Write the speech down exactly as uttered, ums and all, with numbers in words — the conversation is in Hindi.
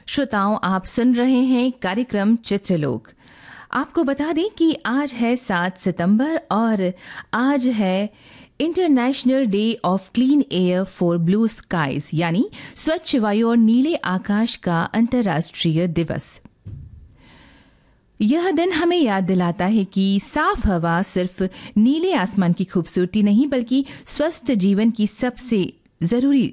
श्रोताओं, आप सुन रहे हैं कार्यक्रम चित्रलोक। आपको बता दें कि आज है सात सितंबर और आज है international day of clean air for blue skies, यानी स्वच्छ वायु और नीले आकाश का अंतर्राष्ट्रीय दिवस। यह दिन हमें याद दिलाता है कि साफ हवा सिर्फ नीले आसमान की खूबसूरती नहीं बल्कि स्वस्थ जीवन की सबसे जरूरी